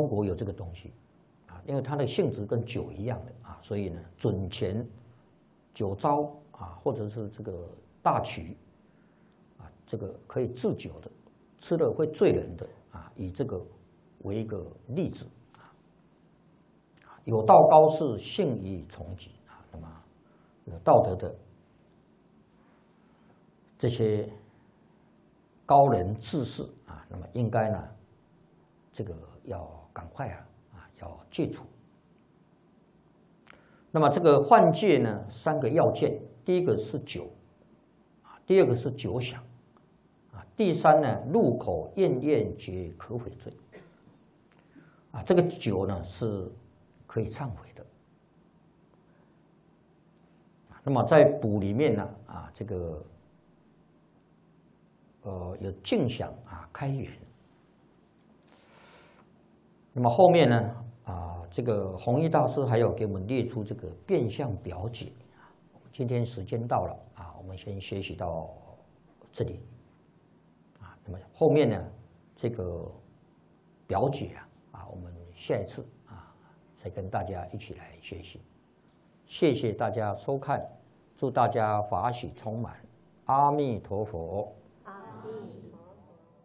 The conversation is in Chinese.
中国有这个东西啊，因为它的性质跟酒一样的啊，所以呢，准前、酒糟啊，或者是这个大曲啊，这个可以治酒的，吃了会醉人的啊，以这个为一个例子啊。有道高士，性以从己啊，那么有道德的这些高人志士啊，那么应该呢，这个要赶快要戒除。那么这个换戒呢，3个要件，第一个是酒，第二个是酒饷，第3呢，入口咽咽皆可悔罪。这个酒呢是可以忏悔的。那么在补里面呢，这个有净想开源。那么后面呢，这个弘一大师还有给我们列出这个变相表解。今天时间到了我们先学习到这里那么后面呢，这个表解我们下一次再跟大家一起来学习。谢谢大家收看，祝大家法喜充满，阿弥陀佛。